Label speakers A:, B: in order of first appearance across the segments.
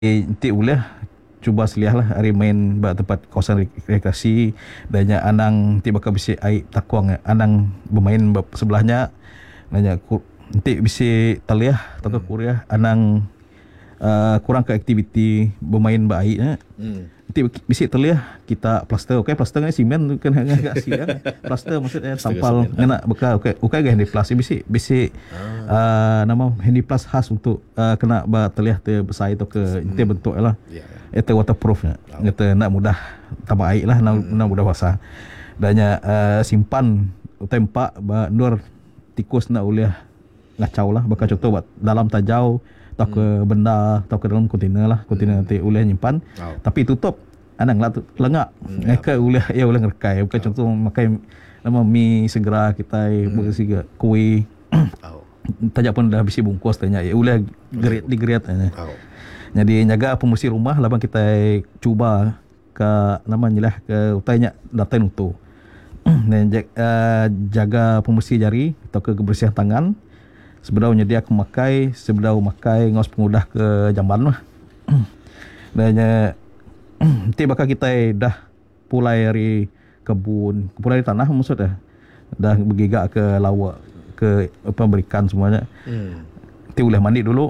A: nanti boleh cuba seliah lah hari main buat tempat kawasan rekreasi dan anang nanti bakal bisi air takuang anang bermain sebelahnya nanya nanti bisi taliah atau ke kuliah anang kurang ke aktiviti bermain baik nanti bisi taliah kita plaster okey plaster ni simen kan agak siang plaster maksudnya sampal ngena bekal okey handy plus bisi nama handy plus khas untuk kena ba taliah te besar itu ke nanti bentuk lah itu waterproof ngata nak mudah tambah air lah nak mudah basah dannya simpan tempat ba nur tikus nak uliah ngacau lah bakal contoh buat dalam tajau atau ke benda atau ke dalam kontainer nanti uliah nyimpan tapi tutup anang lah lengak ke uliah uliah ngerkai bukan contoh makai nama mi segera kita bersiga kuih tajak pun dah bisi bungkus tanya uliah digeriat tanya jadi jaga pembersih rumah labang kita cuba ke nama nyelah ke utainya datain utuh dan jaga pembersih jari atau ke kebersihan tangan sebenarnya dia aku makai ngos pengudah ke jamban lah dan nanti bakal kita dah pulai dari kebun pulai dari tanah maksudnya dah bergigak ke lawak ke berikan semuanya nanti boleh mandi dulu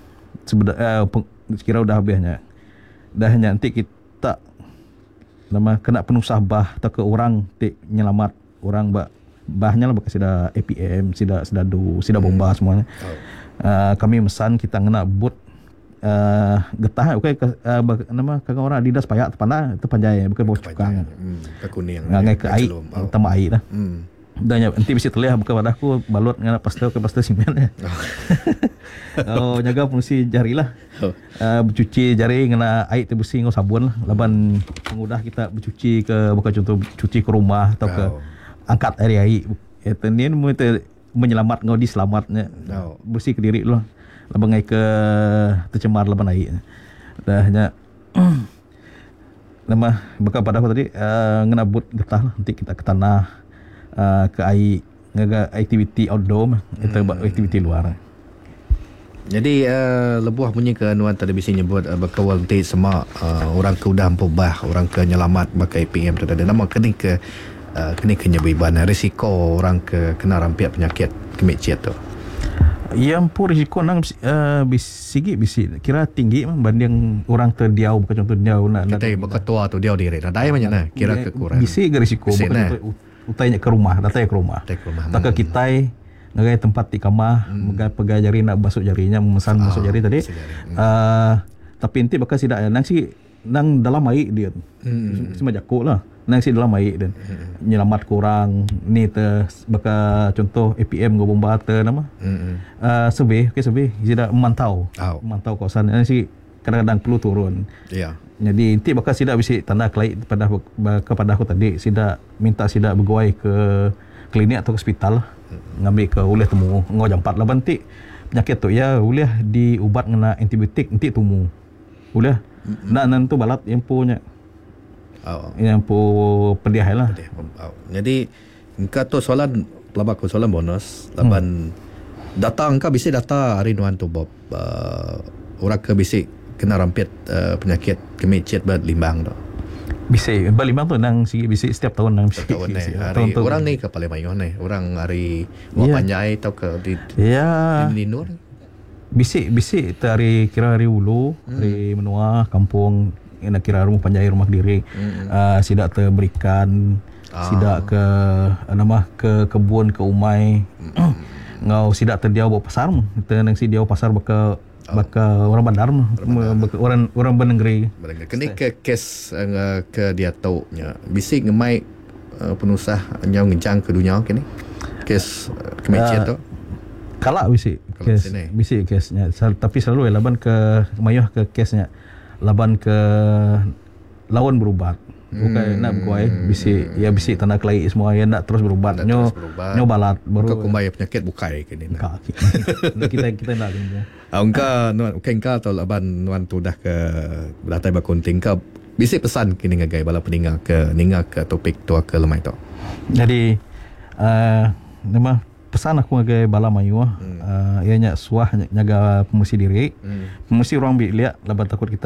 A: sekira udah habisnya dah nanti kita nama kena penusah bah atau ke orang nanti nyelamat orang bahnya lah bakal sida APM sida bomba semuanya kami mesan kita kena boot getah nama kagak orang Adidas payak tepanah itu panjai bukan bawa cukang
B: ke kuning
A: ngai ke air tambah air lah dan nanti bisa terlihat bukan padahku balut ngana pastel ke pastel simen jaga fungsi jari lah bercuci jari ngena air terbersih ngau sabun lah laban pengudah kita bercuci ke bukan contoh cuci ke rumah atau ke angkat air itu ni menyelamat ngau di selamatnya bersih ke diri lo labang ngai ke tercemar laban air dahnya nama bekal pada aku tadi ngena but getah lah nanti kita ke tanah ke air ngaga aktiviti outdoor itu aktiviti luar.
B: Jadi lebuh punya ke anuan tadi bisa nyebut berkawal nanti semua orang ke udah bah orang ke nyelamat pakai PM tu tadi nama kini ke nyebiban risiko orang ke kena rampiak penyakit kemeciat tu.
A: Yang pun risiko nang bisi kira tinggi banding orang terdiau bukan contoh diau nak
B: kita berketua tu diau diri dai banyak nah kira kekurang
A: bisi ke risiko bukan utainya ke rumah datanya ke rumah tak ke kita ngagai tempat di kamar pegai jari nak basuh jarinya memesan basuh jari tadi tapi nanti bakal sidak nang dalam air dia semua jakuk lah nang si dalam air dan nyelamat kurang ni bakal contoh APM go bomba nama survey sidak memantau kawasan si kadang-kadang perlu turun jadi nanti bakal sidak bisi tanda kelait kepada aku tadi sidak minta sidak berguai ke klinik atau ke hospital ngambil ke ulih temu ngau jam 4 lah nanti penyakit tu ulih diubat ngena antibiotik nanti temu ulih nak tu balat yang punya yang pu pediah lah
B: jadi engkau tu soalan pelabak soalan bonus laban data engkau bisa data hari nuan tu Bob orang ke bisik kena rampiat penyakit kemeciat limbang tu
A: bisa limbang tu nang si bisa setiap tahun nang
B: tahun ni hari orang ni ke paling banyak ni orang hari panjai atau ke di nur
A: bisik hari kira hari ulu hari menua kampung nak kira rumah panjai rumah diri sidak terberikan sidak ke nama ke kebun ke umai ngau sidak terdiau bawa pasar kita nang si diau pasar bakal orang bandar orang benegeri
B: kini ke kes ke dia tahu nya bisik ngemai penusah nyau ngejang ke dunia kini kes kemecian tu
A: kalak bisik kesnya tapi selalu laban ke mayah ke kesnya laban ke lawan berubat bukan nak berkuai bisi tanda kelai semua yang nak terus berubat nyo balat
B: baru kumbai penyakit bukai kini
A: kita nak
B: angka atau laban nuan tu dah ke datai bakunting ka bisi pesan kini ngagai bala peninga ke topik tu ke lemai tu
A: jadi nama pesan aku ngagai bala mayu ianya suah nyaga pemusi diri. Pemusi orang bi lihat lebat takut kita